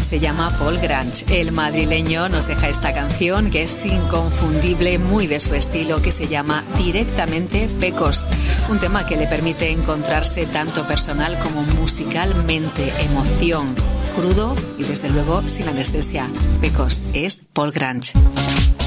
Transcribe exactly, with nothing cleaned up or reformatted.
se llama Paul Grange. El madrileño nos deja esta canción que es inconfundible, muy de su estilo, que se llama Directamente Pecos. Un tema que le permite encontrarse tanto personal como musicalmente. Emoción, crudo y desde luego sin anestesia. Pecos es Paul Grange.